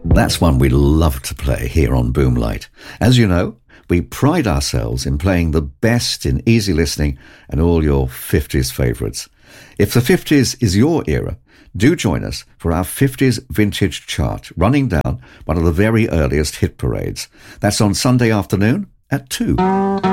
That's one we love to play here on Boomlight. As you know, we pride ourselves in playing the best in easy listening and all your 50s favourites. If the 50s is your era, do join us for our 50s vintage chart, running down one of the very earliest hit parades. That's on Sunday afternoon at 2.